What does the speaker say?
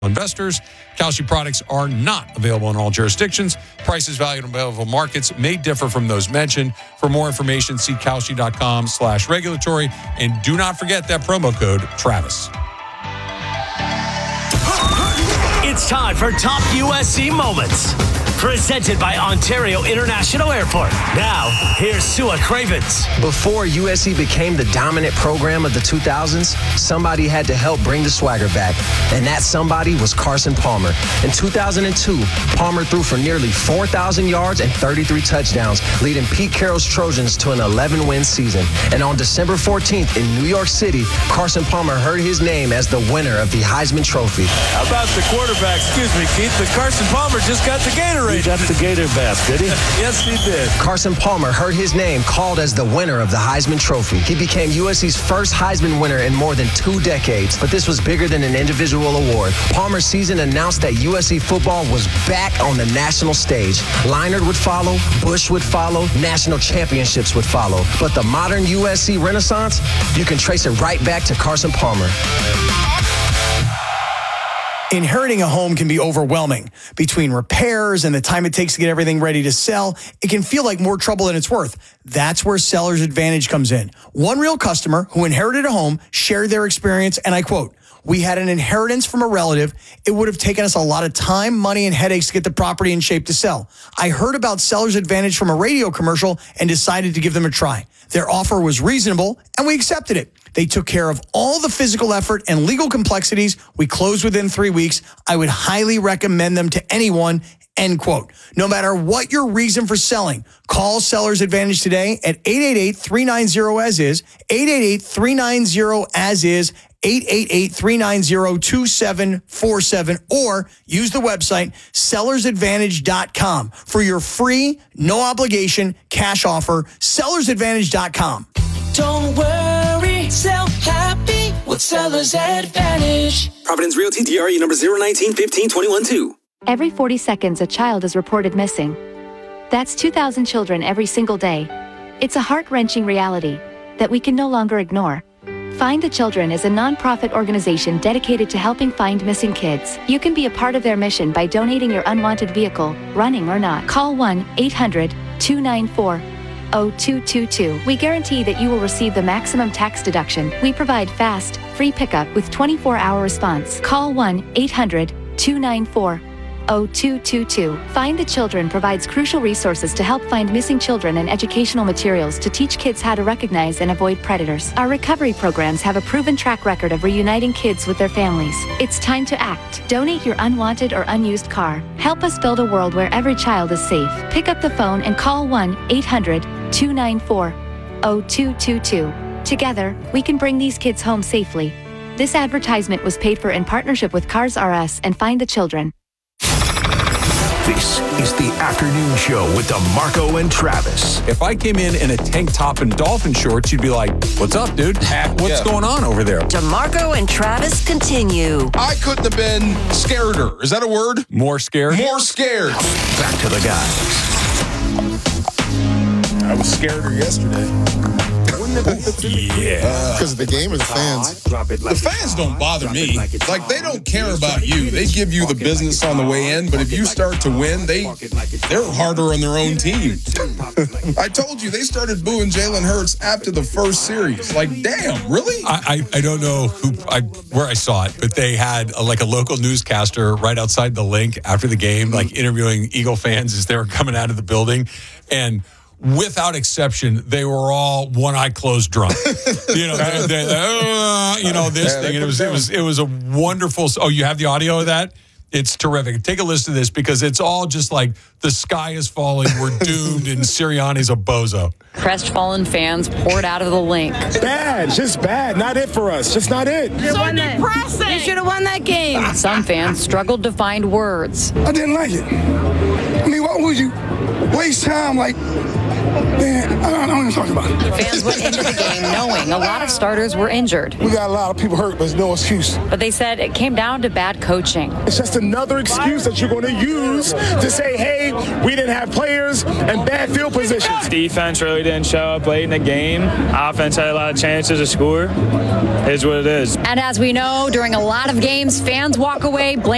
investors. Kalshi products are not available in all jurisdictions. Prices valued in available markets may differ from those mentioned. For more information, see Kalshi.com/regulatory. And do not forget that promo code Travis. It's time for Top USC Moments. Presented by Ontario International Airport. Now, here's Sua Cravens. Before USC became the dominant program of the 2000s, somebody had to help bring the swagger back. And that somebody was Carson Palmer. In 2002, Palmer threw for nearly 4,000 yards and 33 touchdowns, leading Pete Carroll's Trojans to an 11-win season. And on December 14th in New York City, Carson Palmer heard his name as the winner of the Heisman Trophy. How about the quarterback? Excuse me, Keith, but Carson Palmer just got the Gatorade. He got the Gator bath, did he? Yes, he did. Carson Palmer heard his name called as the winner of the Heisman Trophy. He became USC's first Heisman winner in more than 2 decades, but this was bigger than an individual award. Palmer's season announced that USC football was back on the national stage. Leinart would follow, Bush would follow, national championships would follow. But the modern USC renaissance, you can trace it right back to Carson Palmer. Inheriting a home can be overwhelming. Between repairs and the time it takes to get everything ready to sell, it can feel like more trouble than it's worth. That's where Seller's Advantage comes in. One real customer who inherited a home shared their experience, and I quote, "We had an inheritance from a relative. It would have taken us a lot of time, money, and headaches to get the property in shape to sell. I heard about Seller's Advantage from a radio commercial and decided to give them a try. Their offer was reasonable, and we accepted it. They took care of all the physical effort and legal complexities. We closed within 3 weeks. I would highly recommend them to anyone," end quote. No matter what your reason for selling, call Seller's Advantage today at 888-390-AS-IS, 888-390-AS-IS, 888-390-2747, or use the website sellersadvantage.com for your free, no obligation cash offer. sellersadvantage.com. Don't worry, sell happy with Seller's Advantage. Providence Realty, DRE number 019-15-21-2. Every 40 seconds, a child is reported missing. That's 2,000 children every single day. It's a heart-wrenching reality that we can no longer ignore. Find the Children is a non-profit organization dedicated to helping find missing kids. You can be a part of their mission by donating your unwanted vehicle, running or not. Call 1-800-294-0222. We guarantee that you will receive the maximum tax deduction. We provide fast, free pickup with 24-hour response. Call 1-800-294-0222. Find the Children provides crucial resources to help find missing children and educational materials to teach kids how to recognize and avoid predators. Our recovery programs have a proven track record of reuniting kids with their families. It's time to act. Donate your unwanted or unused car. Help us build a world where every child is safe. Pick up the phone and call 1-800-294-0222. Together, we can bring these kids home safely. This advertisement was paid for in partnership with Cars R Us and Find the Children. This is the afternoon show with DeMarco and Travis. If I came in a tank top and dolphin shorts, you'd be like, "What's up, dude? What's going on over there?" DeMarco and Travis continue. I couldn't have been scareder. Is that a word? More scared? More scared. Back to the guys. I was scareder yesterday. Yeah. Because of the game or the fans? The fans don't bother me. Like, they don't care about you. They give you the business on the way in, but if you start to win, they're harder on their own team. I told you, they started booing Jalen Hurts after the first series. Like, damn, really? I don't know where I saw it, but they had a local newscaster right outside the link after the game, interviewing Eagle fans as they were coming out of the building, and without exception, they were all one eye closed drunk. This thing. And it was a wonderful. Oh, you have the audio of that? It's terrific. Take a listen to this because it's all just like the sky is falling, we're doomed, and Sirianni's a bozo. Crestfallen fans poured out of the link. Bad, just bad. Not it for us. Just not it. So depressing. You should have won that game. Some fans struggled to find words. I didn't like it. I mean, what would you waste time like? Man, I don't want to talk about it. Fans went into the game knowing a lot of starters were injured. We got a lot of people hurt, but there's no excuse. But they said it came down to bad coaching. It's just another excuse that you're going to use to say, hey, we didn't have players and bad field positions. Defense really didn't show up late in the game. Offense had a lot of chances to score. It's what it is. And as we know, during a lot of games, fans walk away blaming